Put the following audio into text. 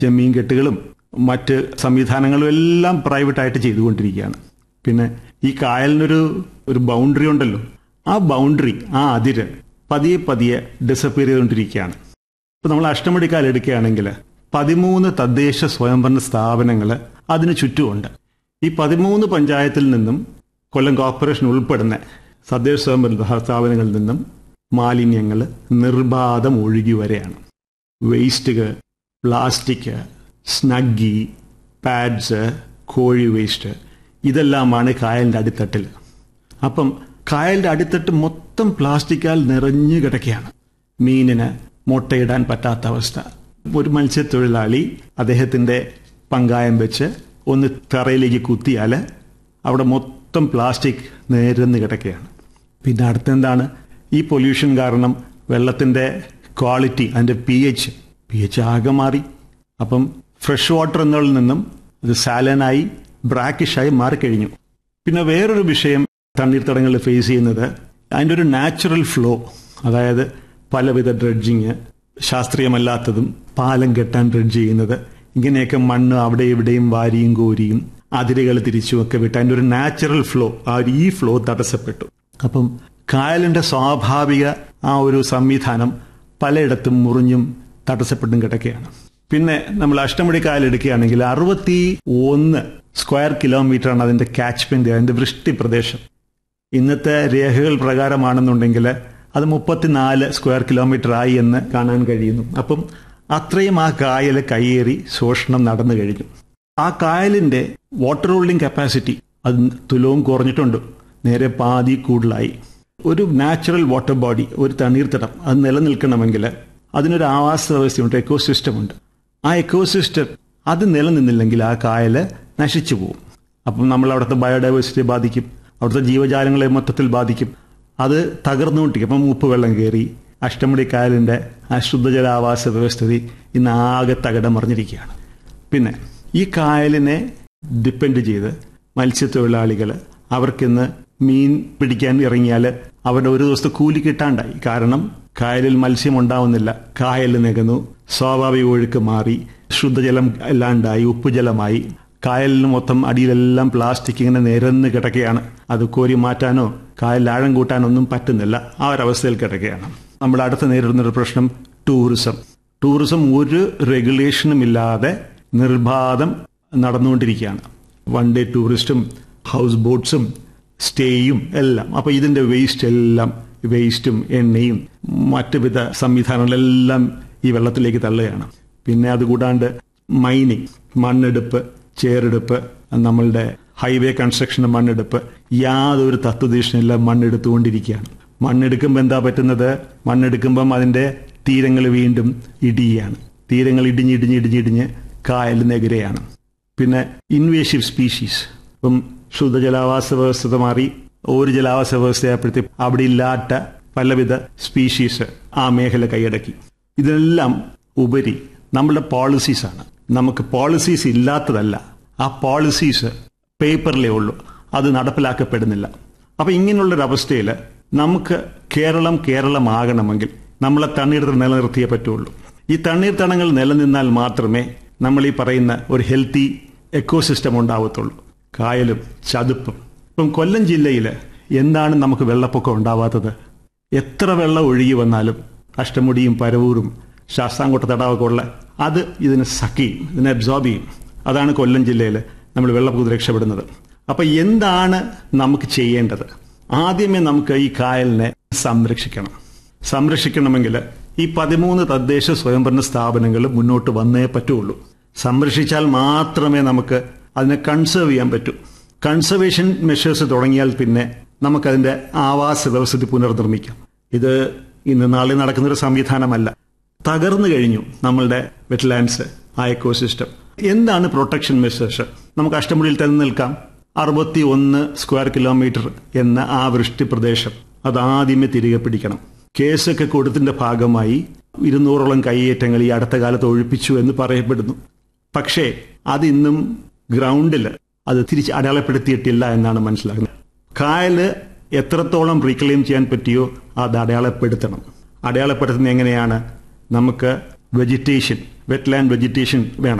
ചെമ്മീൻ കെട്ടുകളും മറ്റ് സംവിധാനങ്ങളും എല്ലാം പ്രൈവറ്റായിട്ട് ചെയ്തുകൊണ്ടിരിക്കുകയാണ്. പിന്നെ ഈ കായലിനൊരു ബൗണ്ടറി ഉണ്ടല്ലോ, ആ ബൗണ്ടറി, ആ അതിര് പതിയെ പതിയെ ഡിസപ്പിയർ ചെയ്തുകൊണ്ടിരിക്കുകയാണ്. ഇപ്പം നമ്മൾ അഷ്ടമുടിക്കായൽ എടുക്കുകയാണെങ്കിൽ 13 തദ്ദേശ സ്വയംഭരണ സ്ഥാപനങ്ങൾ അതിന് ചുറ്റുമുണ്ട്. ഈ 13 പഞ്ചായത്തിൽ നിന്നും കൊല്ലം കോർപ്പറേഷൻ ഉൾപ്പെടുന്ന തദ്ദേശ സ്വയംഭരണ സ്ഥാപനങ്ങളിൽ നിന്നും മാലിന്യങ്ങൾ നിർബാധം ഒഴുകി വരെയാണ്. വേസ്റ്റുകൾ, പ്ലാസ്റ്റിക്, സ്നഗ്ഗി, പാഡ്സ്, കോഴി വേസ്റ്റ്, ഇതെല്ലാമാണ് കായലിൻ്റെ അടിത്തട്ടിൽ. അപ്പം കായലിൻ്റെ അടിത്തട്ട് മൊത്തം പ്ലാസ്റ്റിക്കാൽ നിറഞ്ഞു കിടക്കുകയാണ്. മീനിന് മുട്ടയിടാൻ പറ്റാത്ത അവസ്ഥ. ഒരു മത്സ്യത്തൊഴിലാളി അദ്ദേഹത്തിൻ്റെ പങ്കായം വെച്ച് ഒന്ന് തറയിലേക്ക് കുത്തിയാൽ അവിടെ മൊത്തം പ്ലാസ്റ്റിക് നിരന്ന് കിടക്കുകയാണ്. പിന്നെ അടുത്തെന്താണ്, ഈ പൊല്യൂഷൻ കാരണം വെള്ളത്തിൻ്റെ ക്വാളിറ്റി, അതിൻ്റെ പി എച്ച് ആകെ മാറി. അപ്പം ഫ്രഷ് വാട്ടർ എന്നതിൽ നിന്നും അത് സാലനായി ബ്രാക്കിഷായി മാറിക്കഴിഞ്ഞു. പിന്നെ വേറൊരു വിഷയം തണ്ണീർത്തടങ്ങളിൽ ഫേസ് ചെയ്യുന്നത് അതിൻ്റെ ഒരു നാച്ചുറൽ ഫ്ലോ, അതായത് പലവിധ ഡ്രഡ്ജിങ്, ശാസ്ത്രീയമല്ലാത്തതും പാലം കെട്ടാൻ ഡ്രഡ്ജ് ചെയ്യുന്നത്, ഇങ്ങനെയൊക്കെ മണ്ണ് അവിടെ ഇവിടെയും വാരിയും കോരിയും അതിരുകൾ തിരിച്ചുമൊക്കെ വിട്ട് അതിൻ്റെ ഒരു നാച്ചുറൽ ഫ്ലോ, ഈ ഫ്ലോ തടസ്സപ്പെട്ടു. അപ്പം കായലിൻ്റെ സ്വാഭാവിക ആ ഒരു സംവിധാനം പലയിടത്തും മുറിഞ്ഞും തടസ്സപ്പെട്ടും കിടക്കുകയാണ്. പിന്നെ നമ്മൾ അഷ്ടമുടി കായൽ എടുക്കുകയാണെങ്കിൽ 61 സ്ക്വയർ കിലോമീറ്ററാണ് അതിൻ്റെ കാച്ച്മെന്റ്, അതിൻ്റെ വൃഷ്ടി പ്രദേശം. ഇന്നത്തെ രേഖകൾ പ്രകാരമാണെന്നുണ്ടെങ്കിൽ അത് 34 സ്ക്വയർ കിലോമീറ്റർ ആയി എന്ന് കാണാൻ കഴിയുന്നു. അപ്പം അത്രയും ആ കായൽ കയ്യേറി ശോഷണം നടന്നു കഴിഞ്ഞു. ആ കായലിൻ്റെ വാട്ടർ ഹോൾഡിംഗ് കപ്പാസിറ്റി അത് തുലവും കുറഞ്ഞിട്ടുണ്ട്, നേരെ പാതി കൂടുതലായി. ഒരു നാച്ചുറൽ വാട്ടർ ബോഡി, ഒരു തണ്ണീർത്തടം, അത് നിലനിൽക്കണമെങ്കിൽ അതിനൊരു ആവാസ വ്യവസ്ഥയുണ്ട്, എക്കോസിസ്റ്റം ഉണ്ട്. ആ എക്കോസിസ്റ്റം അത് നിലനിന്നില്ലെങ്കിൽ ആ കായൽ നശിച്ചു പോകും. അപ്പം നമ്മൾ അവിടുത്തെ ബയോഡൈവേഴ്സിറ്റിയെ ബാധിക്കും, അവിടുത്തെ ജീവജാലങ്ങളെ മൊത്തത്തിൽ ബാധിക്കും. അത് തകർന്നുകൊണ്ടിരിക്കും. അപ്പം ഉപ്പുവെള്ളം കയറി അഷ്ടമുടി കായലിൻ്റെ ആ ശുദ്ധജലാവാസ വ്യവസ്ഥിതി ഇന്ന് ആകെ തകിടം മറിഞ്ഞിരിക്കുകയാണ്. പിന്നെ ഈ കായലിനെ ഡിപ്പെൻഡ് ചെയ്ത് മത്സ്യത്തൊഴിലാളികൾ അവർക്കിന്ന് മീൻ പിടിക്കാൻ ഇറങ്ങിയാൽ അവരുടെ ഒരു ദിവസത്തെ കൂലി കിട്ടാണ്ടായി. കാരണം കായലിൽ മത്സ്യം ഉണ്ടാവുന്നില്ല, കായൽ നികന്നു, സ്വാഭാവിക ഒഴുക്ക് മാറി, ശുദ്ധജലം അല്ലാണ്ടായി, ഉപ്പുജലമായി. കായലിന് മൊത്തം അടിയിലെല്ലാം പ്ലാസ്റ്റിക് ഇങ്ങനെ നിരന്ന് കിടക്കുകയാണ്. അത് കോരി മാറ്റാനോ കായലിൽ ആഴം കൂട്ടാനോ ഒന്നും പറ്റുന്നില്ല. ആ ഒരവസ്ഥയിൽ കിടക്കുകയാണ്. നമ്മുടെ അടുത്ത് നേരിടുന്നൊരു പ്രശ്നം ടൂറിസം ഒരു റെഗുലേഷനും ഇല്ലാതെ നിർബാധം നടന്നുകൊണ്ടിരിക്കുകയാണ്. വൺ ഡേ ടൂറിസ്റ്റും ഹൗസ് ബോട്ട്സും സ്റ്റേയും എല്ലാം. അപ്പോൾ ഇതിൻ്റെ വേസ്റ്റും എണ്ണയും മറ്റു വിധ സംവിധാനങ്ങളെല്ലാം ഈ വെള്ളത്തിലേക്ക് തള്ളുകയാണ്. പിന്നെ അതുകൂടാണ്ട് മൈനിങ്, മണ്ണെടുപ്പ്, ചേറെടുപ്പ്, നമ്മളുടെ ഹൈവേ കൺസ്ട്രക്ഷന് മണ്ണെടുപ്പ്, യാതൊരു തത്വദീക്ഷണില്ല, മണ്ണെടുത്തുകൊണ്ടിരിക്കുകയാണ്. മണ്ണെടുക്കുമ്പോൾ എന്താ പറ്റുന്നത്? മണ്ണെടുക്കുമ്പം അതിൻ്റെ തീരങ്ങൾ വീണ്ടും ഇടിയാണ്. തീരങ്ങൾ ഇടിഞ്ഞ് കായലിനെതിരെയാണ്. പിന്നെ ഇൻവേസീവ് സ്പീഷീസ്, ഇപ്പം ശുദ്ധജലാവാസ വ്യവസ്ഥ മാറി ഒരു ജലാവാസ വ്യവസ്ഥയായപ്പോഴത്തെ അവിടെ ഇല്ലാത്ത പലവിധ സ്പീഷീസ് ആ മേഖല കൈയടക്കി. ഇതെല്ലാം ഉപരി നമ്മുടെ പോളിസീസാണ്. നമുക്ക് പോളിസീസ് ഇല്ലാത്തതല്ല, ആ പോളിസീസ് പേപ്പറിലേ ഉള്ളൂ, അത് നടപ്പിലാക്കപ്പെടുന്നില്ല. അപ്പം ഇങ്ങനെയുള്ളൊരവസ്ഥയിൽ നമുക്ക് കേരളമാകണമെങ്കിൽ നമ്മളെ തണ്ണീർത്തടം നിലനിർത്തിയേ പറ്റുള്ളൂ. ഈ തണ്ണീർത്തടങ്ങൾ നിലനിന്നാൽ മാത്രമേ നമ്മൾ ഈ പറയുന്ന ഒരു ഹെൽത്തി എക്കോസിസ്റ്റം ഉണ്ടാവത്തുള്ളൂ. കായലും ചതുപ്പും. ഇപ്പം കൊല്ലം ജില്ലയിൽ എന്താണ് നമുക്ക് വെള്ളപ്പൊക്കം ഉണ്ടാവാത്തത്? എത്ര വെള്ളം ഒഴുകി വന്നാലും അഷ്ടമുടിയും പരവൂരും ശാസ്താംകോട്ട തടാകമൊക്കെ ഉള്ള അത് ഇതിനെ ഇതിനെ അബ്സോർബ് ചെയ്യും. അതാണ് കൊല്ലം ജില്ലയിൽ നമ്മൾ വെള്ളപ്പൊക്കത്തിൽ രക്ഷപ്പെടുന്നത്. അപ്പം എന്താണ് നമുക്ക് ചെയ്യേണ്ടത്? ആദ്യമേ നമുക്ക് ഈ കായലിനെ സംരക്ഷിക്കണമെങ്കിൽ ഈ 13 തദ്ദേശ സ്വയംഭരണ സ്ഥാപനങ്ങൾ മുന്നോട്ട് വന്നേ പറ്റുള്ളൂ. സംരക്ഷിച്ചാൽ മാത്രമേ നമുക്ക് അതിനെ കൺസേർവ് ചെയ്യാൻ പറ്റൂ. കൺസർവേഷൻ മെഷേഴ്സ് തുടങ്ങിയാൽ പിന്നെ നമുക്കതിൻ്റെ ആവാസ വ്യവസ്ഥ പുനർനിർമ്മിക്കാം. ഇത് ഇന്ന് നാളെ നടക്കുന്നൊരു സംവിധാനമല്ല. തകർന്നു കഴിഞ്ഞു നമ്മളുടെ വെറ്റ്ലാൻഡ്സ്, ആ എക്കോസിസ്റ്റം. എന്താണ് പ്രൊട്ടക്ഷൻ മെഷേഴ്സ്? നമുക്ക് അഷ്ടമുടിയിൽ തന്നെ നിൽക്കാം. 61 സ്ക്വയർ കിലോമീറ്റർ എന്ന ആ വൃഷ്ടി പ്രദേശം അതാദ്യമേ തിരികെ പിടിക്കണം. കേസൊക്കെ കൊടുത്തിന്റെ ഭാഗമായി 200ഓളം കയ്യേറ്റങ്ങൾ ഈ അടുത്ത കാലത്ത് ഒഴിപ്പിച്ചു എന്ന് പറയപ്പെടുന്നു. പക്ഷേ അതിന്നും ഗ്രൗണ്ടിൽ അത് തിരിച്ച് അടയാളപ്പെടുത്തിയിട്ടില്ല എന്നാണ് മനസ്സിലാക്കുന്നത്. കായല് എത്രത്തോളം റീക്ലെയിം ചെയ്യാൻ പറ്റിയോ അത് അടയാളപ്പെടുത്തണം. അടയാളപ്പെടുത്തുന്നത് എങ്ങനെയാണ്? നമുക്ക് വെറ്റ്ലാൻഡ് വെജിറ്റേഷൻ വേണം.